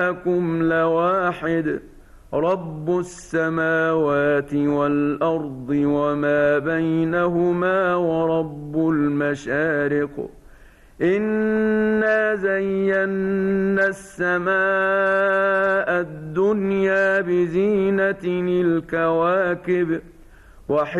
إلهكم لواحد رب السماوات والأرض وما بينهما ورب المشارق إنا زينا السماء الدنيا بزينة الكواكب